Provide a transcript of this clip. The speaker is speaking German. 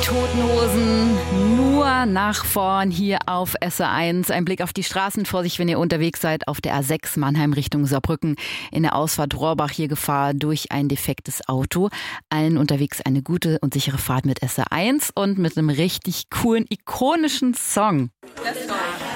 Toten Hosen, nur nach vorn hier auf SR1. Ein Blick auf die Straßen vor sich, wenn ihr unterwegs seid, auf der A6 Mannheim Richtung Saarbrücken. In der Ausfahrt Rohrbach hier Gefahr durch ein defektes Auto. Allen unterwegs eine gute und sichere Fahrt mit SR1 und mit einem richtig coolen, ikonischen Song. Let's go.